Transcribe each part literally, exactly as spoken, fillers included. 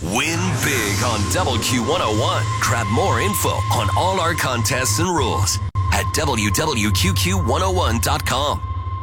Win big on Double Q one oh one. Grab more info on all our contests and rules at w w q q one oh one dot com.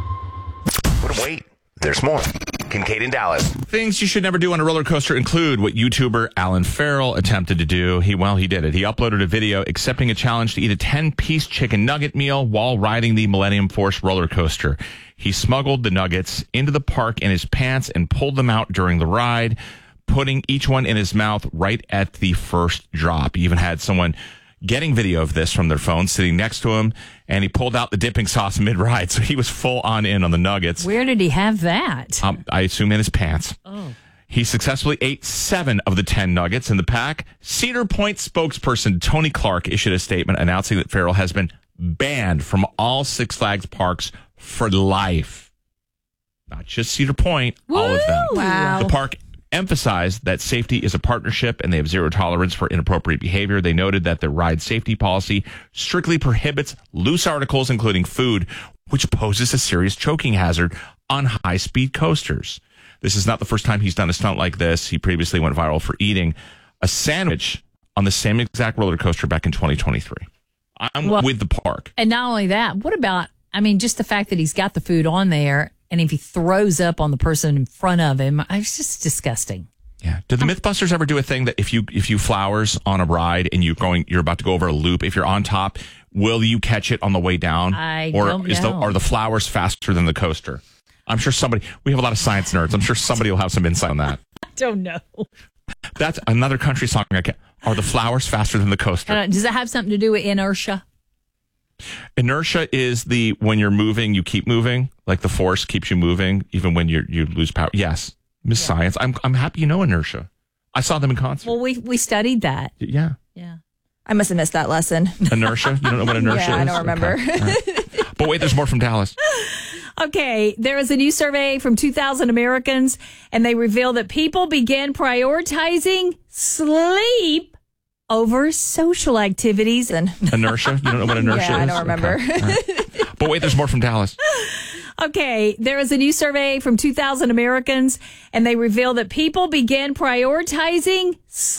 But wait, there's more. Kincaid in Dallas. Things you should never do on a roller coaster include what YouTuber Alan Farrell attempted to do. He, well, he did it. He uploaded a video accepting a challenge to eat a ten-piece chicken nugget meal while riding the Millennium Force roller coaster. He smuggled the nuggets into the park in his pants and pulled them out during the ride, putting each one in his mouth right at the first drop. He even had someone getting video of this from their phone sitting next to him, and he pulled out the dipping sauce mid-ride, so he was full on in on the nuggets. Where did he have that? Um, I assume in his pants. Oh. He successfully ate seven of the ten nuggets in the pack. Cedar Point spokesperson Tony Clark issued a statement announcing that Farrell has been banned from all Six Flags parks for life. Not just Cedar Point, Woo! all of them. Wow. The park emphasized that safety is a partnership and they have zero tolerance for inappropriate behavior. They noted that the ride safety policy strictly prohibits loose articles, including food, which poses a serious choking hazard on high-speed coasters. This is not the first time he's done a stunt like this. He previously went viral for eating a sandwich on the same exact roller coaster back in twenty twenty-three. I'm Well, with the park. And not only that, what about, I mean, just the fact that he's got the food on there, and if he throws up on the person in front of him, it's just disgusting. Yeah. Did the Mythbusters ever do a thing that if you if you flowers on a ride and you're going you're about to go over a loop, if you're on top, will you catch it on the way down? I or don't is the know. are the flowers faster than the coaster? I'm sure somebody we have a lot of science nerds. I'm sure somebody will have some insight on that. I don't know. That's another country song. I can't, are the flowers faster than the coaster? Uh, does it have something to do with inertia? Inertia is the when you're moving, you keep moving. Like the force keeps you moving, even when you you lose power. Yes, Miss yeah. Science. I'm I'm happy you know inertia. I saw them in concert. Well, we we studied that. Yeah. Yeah. I must have missed that lesson. Inertia? You don't know what inertia yeah, is? I don't remember. Okay. Right. But wait, there's more from Dallas. Okay, there is a new survey from two thousand Americans, and they reveal that people begin prioritizing sleep over social activities. And inertia? You don't know what inertia yeah, is? I don't remember. Okay. Right. But wait, there's more from Dallas. Okay, there is a new survey from two thousand Americans, and they reveal that people begin prioritizing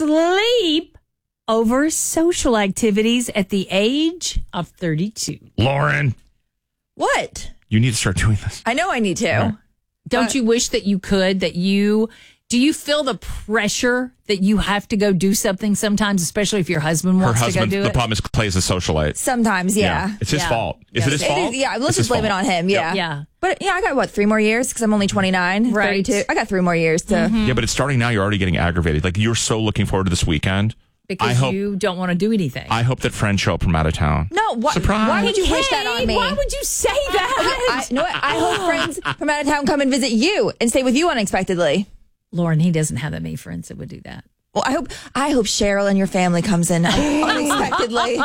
sleep over social activities at the age of thirty-two. Lauren. What? You need to start doing this. I know I need to. Right. Don't But- you wish that you could, that you, do you feel the pressure that you have to go do something sometimes, especially if your husband Her wants husband, to go do the it? problem is Clay's a socialite. Sometimes, yeah. It's his Yeah. fault. Is Yes. it his It fault? is- yeah, let's It's just his blame it fault. on him. Yeah. Yeah. But yeah, I got what, three more years? Because I'm only twenty-nine, Right. thirty-two. I got three more years to. Mm-hmm. Yeah, but it's starting now. You're already getting aggravated. Like, you're so looking forward to this weekend. Because I hope, you don't want to do anything. I hope that friends show up from out of town. No, why, Surprise. why would you wish Hey, that on me? Why would you say that? Okay, I, you know what? I hope friends from out of town come and visit you and stay with you unexpectedly. Lauren, he doesn't have that many friends that would do that. Well, I hope I hope Cheryl and your family comes in unexpectedly.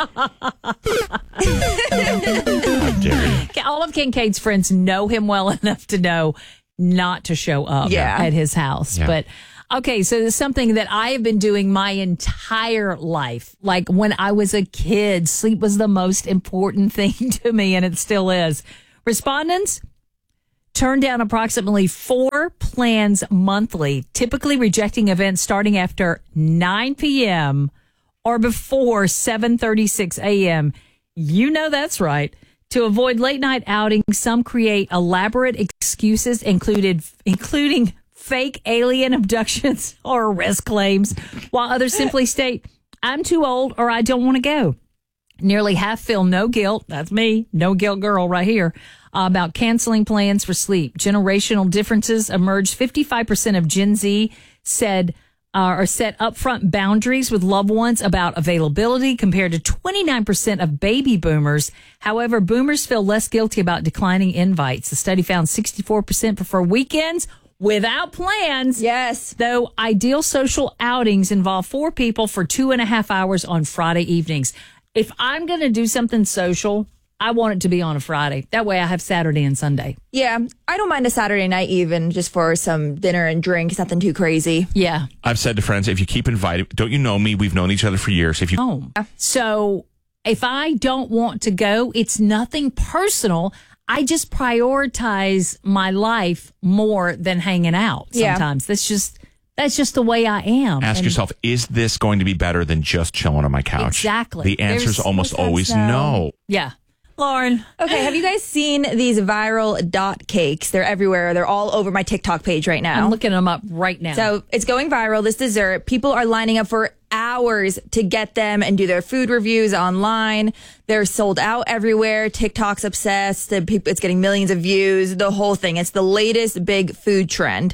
How dare you? Okay, all of Kincaid's friends know him well enough to know not to show up Yeah. at his house. Yeah. But okay, so there's something that I have been doing my entire life. Like when I was a kid, sleep was the most important thing to me, and it still is. Respondents turn down approximately four plans monthly, typically rejecting events starting after nine p.m. or before seven thirty-six a.m. You know that's right. To avoid late night outings, some create elaborate excuses, included including fake alien abductions or arrest claims, while others simply state, I'm too old or I don't want to go. Nearly half feel no guilt. That's me. No guilt girl right here. Uh, about canceling plans for sleep. Generational differences emerged. fifty-five percent of Gen Z said uh, or set upfront boundaries with loved ones about availability compared to twenty-nine percent of baby boomers. However, boomers feel less guilty about declining invites. The study found sixty-four percent prefer weekends without plans. Yes. Though ideal social outings involve four people for two and a half hours on Friday evenings. If I'm going to do something social, I want it to be on a Friday. That way I have Saturday and Sunday. Yeah, I don't mind a Saturday night even just for some dinner and drinks, nothing too crazy. Yeah. I've said to friends, if you keep inviting, don't you know me? We've known each other for years. If you Home. So if I don't want to go, it's nothing personal. I just prioritize my life more than hanging out Yeah. sometimes. That's just, That's just the way I am. Ask And yourself, is this going to be better than just chilling on my couch? Exactly. The answer is There's- almost Sometimes always no. no. Yeah. Lauren. Okay, have you guys seen these viral dot cakes? They're everywhere. They're all over my TikTok page right now. I'm looking them up right now. So it's going viral, this dessert. People are lining up for hours to get them and do their food reviews online. They're sold out everywhere. TikTok's obsessed. The peop- It's getting millions of views, the whole thing. It's the latest big food trend.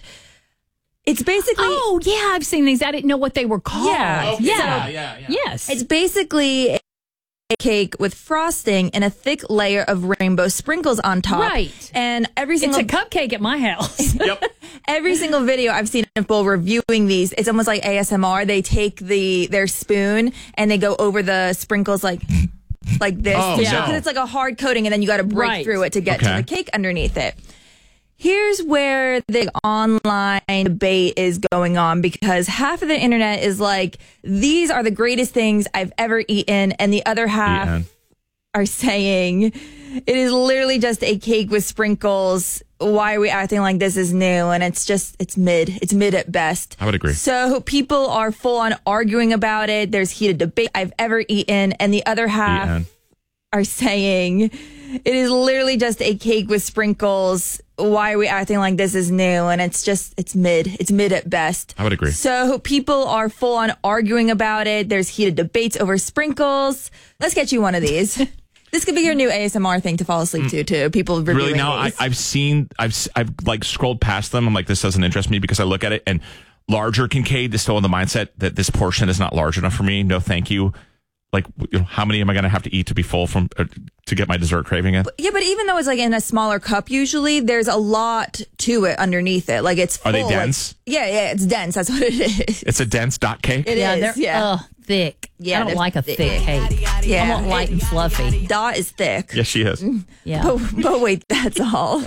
It's basically... Oh, yeah, I've seen these. I didn't know what they were called. Yeah. Okay. yeah. yeah, yeah. Yes. It's basically a cake with frosting and a thick layer of rainbow sprinkles on top. Right. And every It's single a cupcake at my house. Yep. every single video I've seen of people reviewing these, it's almost like A S M R. They take the their spoon and they go over the sprinkles like like this. Oh, Because no. it's like a hard coating and then you got to break Right. through it to get Okay. to the cake underneath it. Here's where the online debate is going on because half of the internet is like, these are the greatest things I've ever eaten. And the other half Eaten. are saying it is literally just a cake with sprinkles. Why are we acting like this is new? And it's just, it's mid. It's mid at best. I would agree. So people are full on arguing about it. There's heated debate I've ever eaten. And the other half Eaten. are saying it is literally just a cake with sprinkles. Why are we acting like this is new? And it's just, it's mid. It's mid at best. I would agree. So people are full on arguing about it. There's heated debates over sprinkles. Let's get you one of these. This could be your new A S M R thing to fall asleep to, too. People reviewing Really now, I, these. I've seen, I've, s- I've like scrolled past them. I'm like, this doesn't interest me because I look at it and larger Kincaid is still in the mindset that this portion is not large enough for me. No, thank you. Like, you know, how many am I going to have to eat to be full from uh, to get my dessert craving in? Yeah, but even though it's like in a smaller cup, usually there's a lot to it underneath it. Like it's full. Are they Like- dense? yeah, yeah, it's dense. That's what it is. It's a dense dot cake. It yeah, is, they're yeah. uh, thick. Yeah, I don't they're like a thick. thick cake. Yeah. I want light and fluffy. Dot is thick. Yes, she is. Yeah. But, but wait, that's all.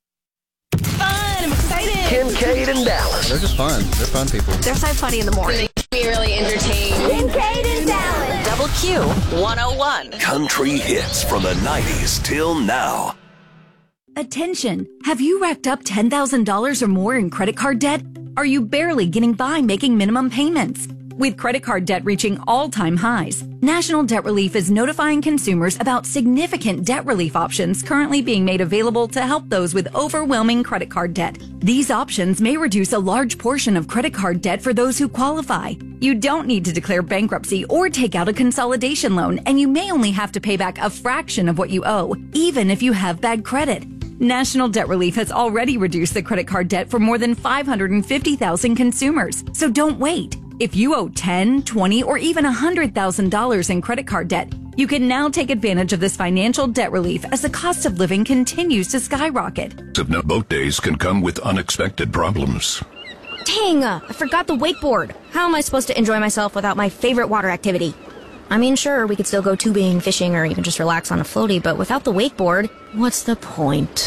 Fun. I'm excited. Kincaid and Dallas. They're just fun. They're fun people. They're so funny in the morning. They keep me really entertained. Kincaid and Dallas. Double Q one oh one. Country hits from the nineties till now. Attention! Have you racked up ten thousand dollars or more in credit card debt? Are you barely getting by making minimum payments? With credit card debt reaching all-time highs, National Debt Relief is notifying consumers about significant debt relief options currently being made available to help those with overwhelming credit card debt. These options may reduce a large portion of credit card debt for those who qualify. You don't need to declare bankruptcy or take out a consolidation loan, and you may only have to pay back a fraction of what you owe, even if you have bad credit. National Debt Relief has already reduced the credit card debt for more than five hundred fifty thousand consumers. So don't wait. If you owe ten thousand dollars, twenty thousand dollars, or even one hundred thousand dollars in credit card debt, you can now take advantage of this financial debt relief as the cost of living continues to skyrocket. Now, boat days can come with unexpected problems. Dang, uh, I forgot the wakeboard. How am I supposed to enjoy myself without my favorite water activity? I mean, sure, we could still go tubing, fishing, or even just relax on a floaty, but without the wakeboard, what's the point?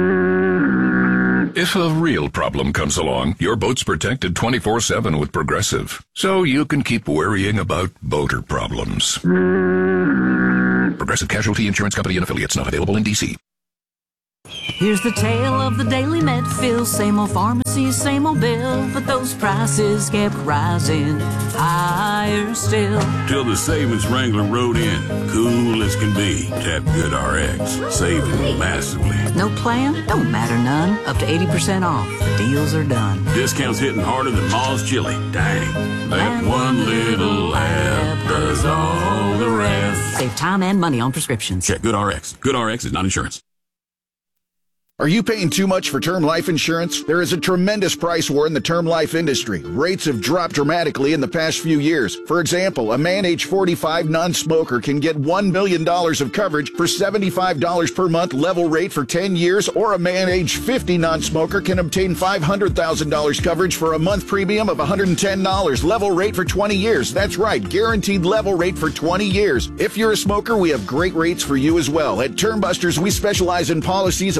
If a real problem comes along, your boat's protected twenty-four seven with Progressive, so you can keep worrying about boater problems. Progressive Casualty Insurance Company and affiliates, not available in D C. Here's the tale of the daily Medfill, same old pharmacy, same old bill, but those prices kept rising higher still. Till the savings wrangler rode in, cool as can be. Tap Good R X, saving massively. No plan? Don't matter none. Up to eighty percent off. The deals are done. Discounts hitting harder than Ma's chili. Dang, that one little app does all the rest. Save time and money on prescriptions. Check Good R X. Good R X is not insurance. Are you paying too much for term life insurance? There is a tremendous price war in the term life industry. Rates have dropped dramatically in the past few years. For example, a man age forty-five non-smoker can get one million dollars of coverage for seventy-five dollars per month level rate for ten years, or a man age fifty non-smoker can obtain five hundred thousand dollars coverage for a month premium of one hundred ten dollars level rate for twenty years. That's right, guaranteed level rate for twenty years. If you're a smoker, we have great rates for you as well. At Term Busters, we specialize in policies of five hundred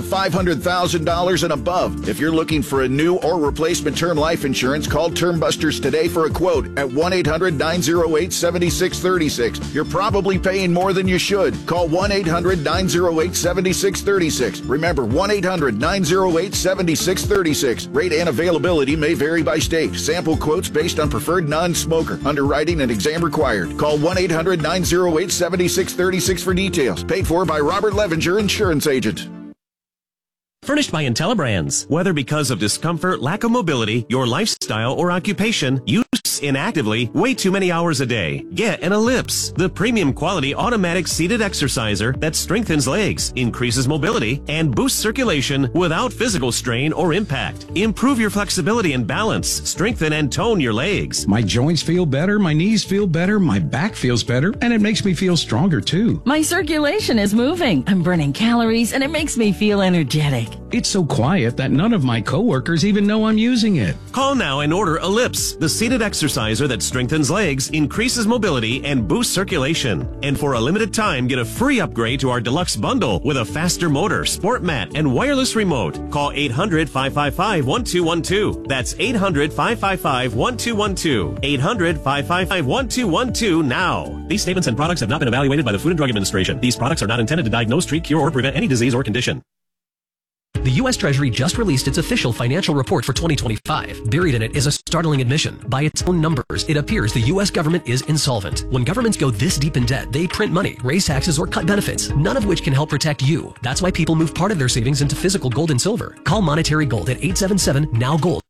hundred thousand dollars and above. If you're looking for a new or replacement term life insurance, call Term Busters today for a quote at one eight hundred nine oh eight seven six three six. You're probably paying more than you should. Call one eight hundred nine oh eight seven six three six. Remember, one eight hundred nine oh eight seven six three six. Rate and availability may vary by state. Sample quotes based on preferred non-smoker. Underwriting and exam required. Call one eight hundred nine oh eight seven six three six for details. Paid for by Robert Levenger, Insurance Agent. Furnished by IntelliBrands. Whether because of discomfort, lack of mobility, your lifestyle, or occupation, use inactively way too many hours a day. Get an Ellipse, the premium quality automatic seated exerciser that strengthens legs, increases mobility, and boosts circulation without physical strain or impact. Improve your flexibility and balance. Strengthen and tone your legs. My joints feel better, my knees feel better, my back feels better, and it makes me feel stronger too. My circulation is moving. I'm burning calories, and it makes me feel energetic. It's so quiet that none of my coworkers even know I'm using it. Call now and order Ellipse, the seated exerciser that strengthens legs, increases mobility, and boosts circulation. And for a limited time, get a free upgrade to our deluxe bundle with a faster motor, sport mat, and wireless remote. Call eight hundred five five five one two one two. That's eight hundred five five five one two one two. eight hundred five five five one two one two now. These statements and products have not been evaluated by the Food and Drug Administration. These products are not intended to diagnose, treat, cure, or prevent any disease or condition. The U S Treasury just released its official financial report for twenty twenty-five. Buried in it is a startling admission. By its own numbers, it appears the U S government is insolvent. When governments go this deep in debt, they print money, raise taxes, or cut benefits, none of which can help protect you. That's why people move part of their savings into physical gold and silver. Call Monetary Gold at eight seven seven, N O W, GOLD.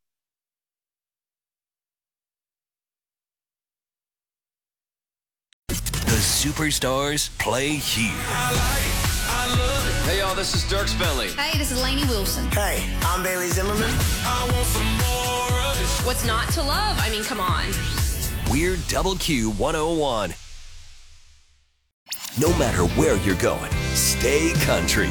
The superstars play here. Hey y'all, this is Dirk Bentley. Hey, this is Lainey Wilson. Hey, I'm Bailey Zimmerman. I want some more of this. What's not to love? I mean, come on. We're Double Q one oh one. No matter where you're going, stay country.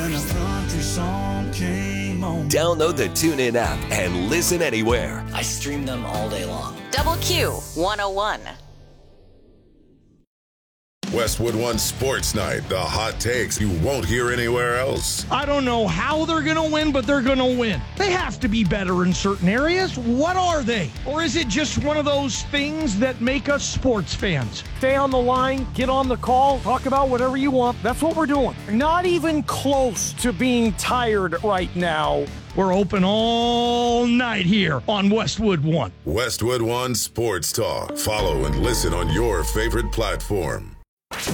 Download the TuneIn app and listen anywhere. I stream them all day long. Double Q one oh one. Westwood One Sports Night, the hot takes you won't hear anywhere else. I don't know how they're going to win, but they're going to win. They have to be better in certain areas. What are they? Or is it just one of those things that make us sports fans? Stay on the line, get on the call, talk about whatever you want. That's what we're doing. Not even close to being tired right now. We're open all night here on Westwood One. Westwood One Sports Talk. Follow and listen on your favorite platform. So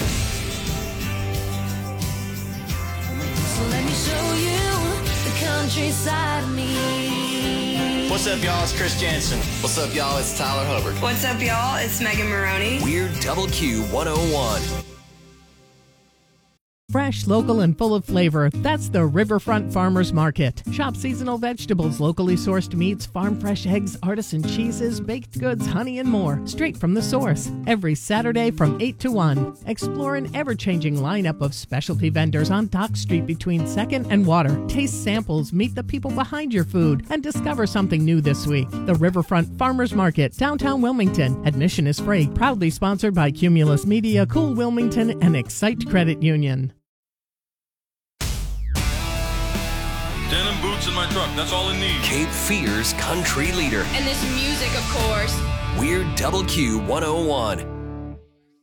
let me show you the countryside of me. What's up, y'all? It's Chris Jansen. What's up, y'all? It's Tyler Hubbard. What's up, y'all? It's Megan Maroney. We're Double Q one oh one. Fresh, local, and full of flavor. That's the Riverfront Farmers Market. Shop seasonal vegetables, locally sourced meats, farm fresh eggs, artisan cheeses, baked goods, honey, and more. Straight from the source. Every Saturday from eight to one. Explore an ever-changing lineup of specialty vendors on Dock Street between second and Water. Taste samples, meet the people behind your food, and discover something new this week. The Riverfront Farmers Market, downtown Wilmington. Admission is free. Proudly sponsored by Cumulus Media, Cool Wilmington, and Excite Credit Union. Denim boots in my truck. That's all it needs. Cape Fear's country leader. And this music, of course. We're Double Q one oh one.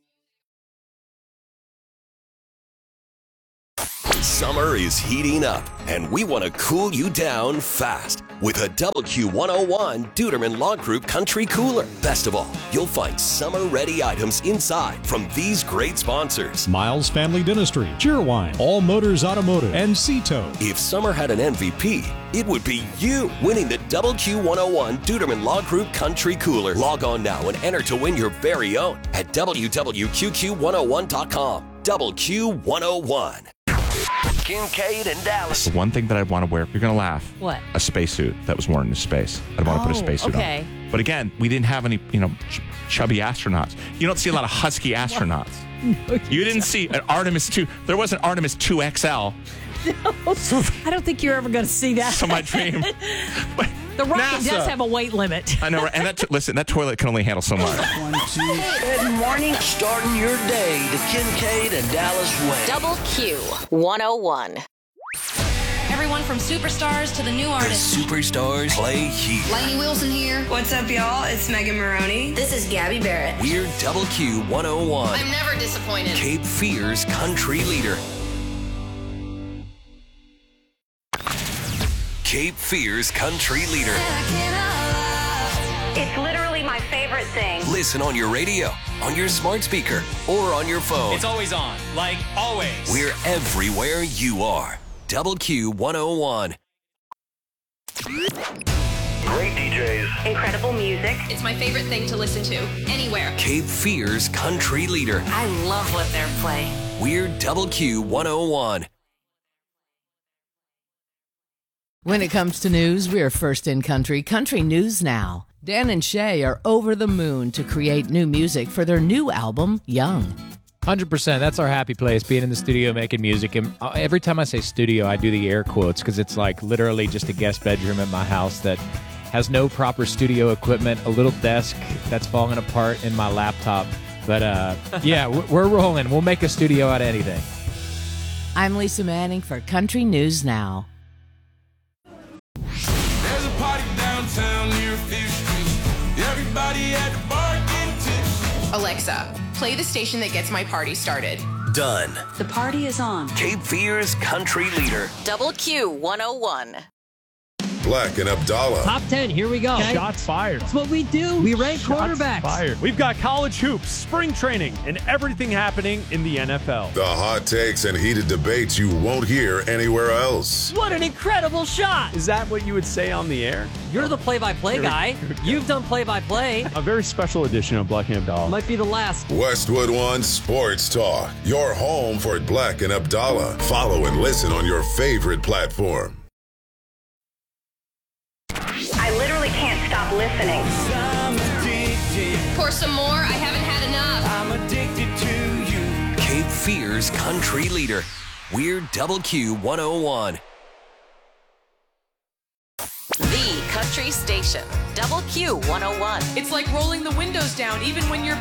Summer is heating up, and we want to cool you down fast with a Double Q one oh one Duderman Law Group Country Cooler. Best of all, you'll find summer-ready items inside from these great sponsors. Miles Family Dentistry, Cheerwine, All Motors Automotive, and Cito. If summer had an M V P, it would be you winning the Double Q one oh one Duderman Law Group Country Cooler. Log on now and enter to win your very own at w w w dot q q one oh one dot com. Double Q one oh one. Kincaid and Dallas. The one thing that I'd want to wear, you're going to laugh. What? A spacesuit that was worn in space. I'd want oh, to put a spacesuit okay. on. But again, we didn't have any, you know, ch- chubby astronauts. You don't see a lot of husky astronauts. No, you, you didn't see an Artemis two. There was an Artemis two X L. No, so, I don't think you're ever going to see that. So my dream. But the rocket NASA does have a weight limit. I know, right? And that t- listen, that toilet can only handle so much. One, two. Good morning. Starting your day the Kincaid and Dallas way. Double Q one oh one. Everyone everyone from superstars to the new The artists. superstars play here. Lainey Wilson here. What's up, y'all? It's Megan Maroney. This is Gabby Barrett. We're Double Q one oh one. I'm never disappointed. Cape Fear's country leader. Cape Fear's country leader. It's literally my favorite thing. Listen on your radio, on your smart speaker, or on your phone. It's always on, like always. We're everywhere you are. Double Q one oh one. Great D Js. Incredible music. It's my favorite thing to listen to, anywhere. Cape Fear's country leader. I love what they're playing. We're Double Q one oh one. When it comes to news, we're first in country. Country News Now. Dan and Shay are over the moon to create new music for their new album, Young. one hundred percent. That's our happy place, being in the studio making music. And every time I say studio, I do the air quotes because it's like literally just a guest bedroom at my house that has no proper studio equipment, a little desk that's falling apart in my laptop. But uh, yeah, we're rolling. We'll make a studio out of anything. I'm Lisa Manning for Country News Now. There's a party downtown near Fifth Street. Everybody at the bar getting tipsy. Alexa, play the station that gets my party started. Done. The party is on. Cape Fear's country leader. Double Q one oh one. Black and Abdallah. Top ten, here we go. Okay. Shots fired. That's what we do. We rank Shots quarterbacks. fired. We've got college hoops, spring training, and everything happening in the N F L. The hot takes and heated debates you won't hear anywhere else. What an incredible shot. Is that what you would say on the air? You're the play-by-play guy. You've done play-by-play. A very special edition of Black and Abdallah. Might be the last. Westwood One Sports Talk. Your home for Black and Abdallah. Follow and listen on your favorite platform. I literally can't stop listening. Pour some more, I haven't had enough. I'm addicted to you. Cape Fear's country leader. We're Double Q one oh one. The country station. Double Q one oh one. It's like rolling the windows down even when you're